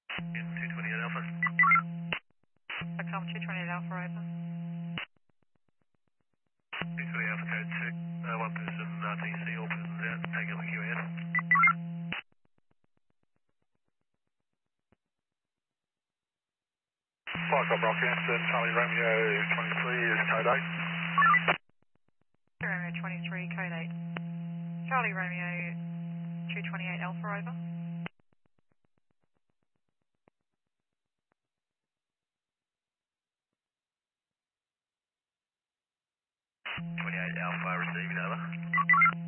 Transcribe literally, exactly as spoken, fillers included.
In two twenty-eight Alpha. Become two twenty-eight Alpha over. two twenty-eight Alpha code two. Uh, one person R T C, all persons out. Take up the Q S. Five Club Rockhampton, Charlie Romeo twenty-three is code eight. Romeo twenty-three, code eight. Charlie Romeo two twenty-eight Alpha over. twenty-eight Alpha receiving over.